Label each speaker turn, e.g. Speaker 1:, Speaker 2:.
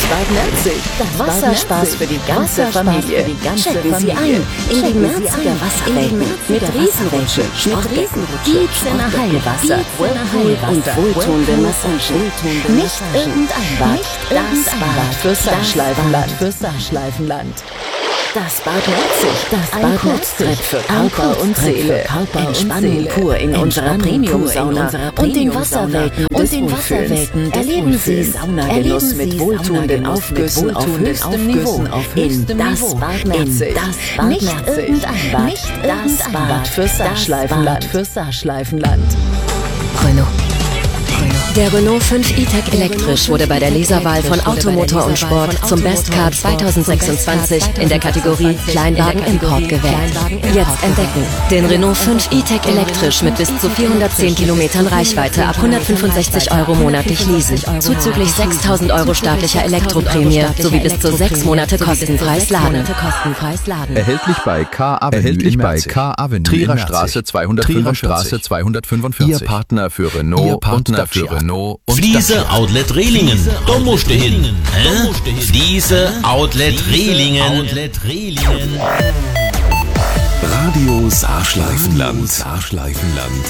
Speaker 1: Bad Merzig. Wasserspaß für die ganze Familie. Checken Sie ein in die Merziger Wasserwelten mit Riesenrutsche, Sportdecken, Gießener Heilwasser, Whirlpool und wohltuende Massagen. Nicht irgendein Bad, das Bad für Saarschleifenland. Das Bad Merzig, ein Kurztrip für Körper und Seele. Entspannung pur in unserer Premium-Sauna und den Wasserwelten des Wohlfühlens. Erleben Sie Saunagenuss mit wohltuenden Aufgüssen auf höchstem Niveau in das Bad Merzig. Nicht irgendein Bad, das Bad für Saarschleifenland.
Speaker 2: Renault. Der Renault 5 E-Tech elektrisch wurde bei der Leserwahl von Automotor und Sport zum Best Car 2026 in der Kategorie Kleinwagen Import gewählt. Jetzt entdecken den Renault 5 E-Tech elektrisch mit bis zu 410 Kilometern Reichweite ab 165 € monatlich leasen, zuzüglich 6.000 € staatlicher Elektroprämie sowie bis zu 6 Monate kostenfreies Laden.
Speaker 3: Erhältlich bei K Avenue Trierer Straße 245. Ihr Partner für Renault und Dacia.
Speaker 4: Fliese Outlet Rehlingen, da musst du hin. Fliese Outlet Rehlingen.
Speaker 5: Radio Saarschleifenland.